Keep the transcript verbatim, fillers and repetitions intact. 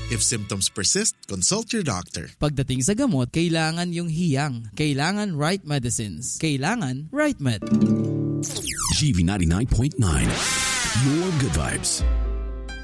If symptoms persist, consult your doctor. Pagdating sa gamot, kailangan yung hiyang. Kailangan right medicines. Kailangan right med. G V ninety-nine point nine. Your good vibes.